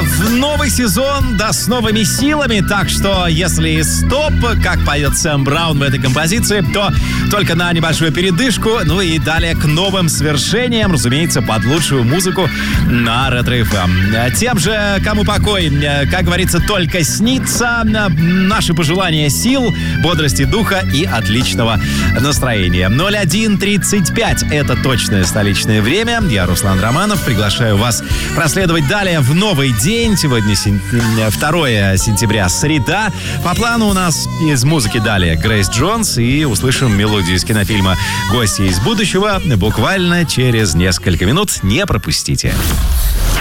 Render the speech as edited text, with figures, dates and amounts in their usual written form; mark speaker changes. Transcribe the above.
Speaker 1: В новый сезон, да, с новыми силами. Так что, если стоп, как поет Сэм Браун в этой композиции, то только на небольшую передышку. Ну и далее к новым свершениям, разумеется, под лучшую музыку на Ретро-ФМ. Тем же, кому покой, как говорится, только снится. Наши пожелания сил, бодрости духа и отличного настроения. 01:35 это точное столичное время. Я, Руслан Романов, приглашаю вас проследовать далее в новый день. Сегодня 2 сентября, среда. По плану у нас из музыки далее Грейс Джонс, и услышим мелодию из кинофильма «Гости из будущего» буквально через несколько минут. Не пропустите.